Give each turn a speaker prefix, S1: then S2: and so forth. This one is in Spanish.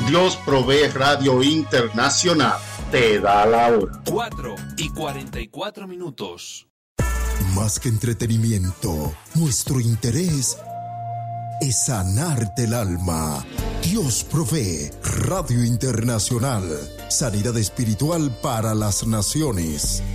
S1: Dios Provee Radio Internacional te da la hora.
S2: 4:44.
S3: Más que entretenimiento, nuestro interés es sanarte el alma. Dios Provee Radio Internacional. Sanidad espiritual para las naciones.